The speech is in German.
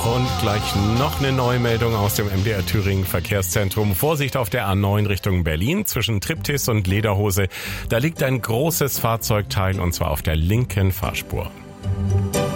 Und gleich noch eine Neumeldung aus dem MDR Thüringen Verkehrszentrum. Vorsicht auf der A9 Richtung Berlin zwischen Triptis und Lederhose. Da liegt ein großes Fahrzeugteil und zwar auf der linken Fahrspur.